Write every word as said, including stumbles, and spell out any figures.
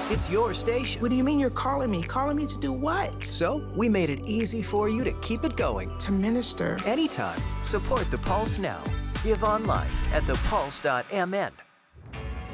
It's your station. What do you mean you're calling me? Calling me to do what? So we made it easy for you to keep it going. To minister. Anytime. Support the Pulse now. Give online at the pulse dot m n.